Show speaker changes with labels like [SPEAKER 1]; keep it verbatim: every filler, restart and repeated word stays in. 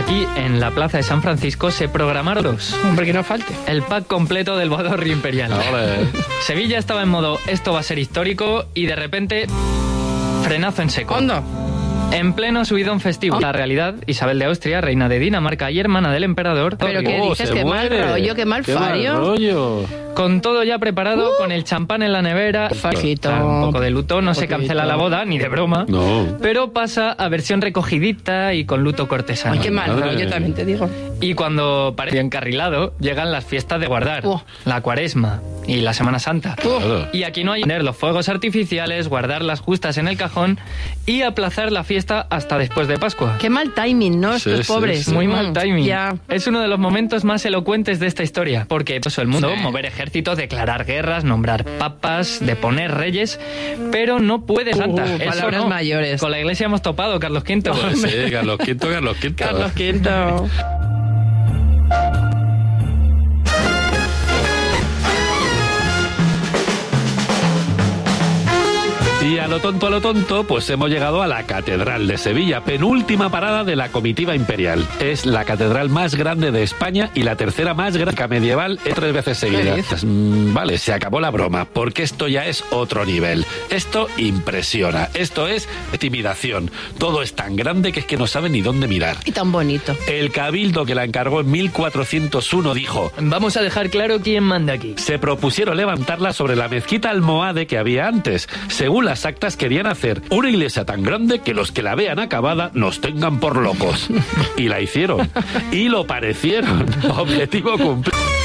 [SPEAKER 1] Y en la plaza de San Francisco se programaron dos.
[SPEAKER 2] Hombre, que no falte.
[SPEAKER 1] El pack completo del Bodorrio Imperial.
[SPEAKER 3] Ahora, ¿eh?
[SPEAKER 1] Sevilla estaba en modo esto va a ser histórico y de repente frenazo en seco.
[SPEAKER 2] ¿Onda?
[SPEAKER 1] En pleno subidón festivo. La realidad, Isabel de Austria, reina de Dinamarca y hermana del emperador.
[SPEAKER 2] Pero ¿qué
[SPEAKER 3] Oh,
[SPEAKER 2] dices?
[SPEAKER 3] se
[SPEAKER 2] Qué mal
[SPEAKER 3] muere.
[SPEAKER 2] rollo, qué mal
[SPEAKER 3] Qué mal
[SPEAKER 2] fario.
[SPEAKER 3] rollo.
[SPEAKER 1] Con todo ya preparado, uh, con el champán en la nevera.
[SPEAKER 2] Fajito.
[SPEAKER 1] Claro, un poco de luto, no se
[SPEAKER 2] Poquito.
[SPEAKER 1] cancela la boda, ni de broma.
[SPEAKER 3] No.
[SPEAKER 1] Pero pasa a versión recogidita y con luto cortesano.
[SPEAKER 2] Ay, qué mal
[SPEAKER 3] Madre.
[SPEAKER 2] rollo, también te digo.
[SPEAKER 1] Y cuando parece encarrilado, llegan las fiestas de guardar.
[SPEAKER 2] Uh.
[SPEAKER 1] La Cuaresma y la Semana Santa.
[SPEAKER 3] Claro.
[SPEAKER 1] Y aquí no hay poner los fuegos artificiales, guardar las justas en el cajón y aplazar la fiesta hasta después de Pascua.
[SPEAKER 2] Qué mal timing, ¿no?
[SPEAKER 3] Sí,
[SPEAKER 2] Estos
[SPEAKER 3] sí,
[SPEAKER 2] pobres.
[SPEAKER 3] sí.
[SPEAKER 1] Muy mal
[SPEAKER 2] Mm,
[SPEAKER 1] timing.
[SPEAKER 2] Ya.
[SPEAKER 1] Es uno de los momentos más elocuentes de esta historia, porque todo el mundo, sí, mover ejércitos, declarar guerras, nombrar papas, deponer reyes, pero no puede Santa.
[SPEAKER 2] Uh,
[SPEAKER 1] Eso
[SPEAKER 2] palabras
[SPEAKER 1] no.
[SPEAKER 2] mayores.
[SPEAKER 1] Con la iglesia hemos topado, Carlos quinto.
[SPEAKER 3] Pues sí, Carlos Quinto, Carlos Quinto.
[SPEAKER 2] Carlos Quinto.
[SPEAKER 3] Y a lo tonto, a lo tonto, pues hemos llegado a la Catedral de Sevilla, penúltima parada de la comitiva imperial. Es la catedral más grande de España y la tercera más grande medieval es tres veces seguida. Mm, vale, se acabó la broma, porque esto ya es otro nivel. Esto impresiona, esto es intimidación. Todo es tan grande que es que no sabe ni dónde mirar.
[SPEAKER 2] Y tan bonito.
[SPEAKER 3] El cabildo que la encargó en mil cuatrocientos uno dijo:
[SPEAKER 1] Vamos a dejar claro quién manda aquí.
[SPEAKER 3] se propusieron levantarla sobre la mezquita almohade que había antes. Según las actas, querían hacer una iglesia tan grande que los que la vean acabada nos tengan por locos. Y la hicieron. Y lo parecieron. Objetivo cumplido.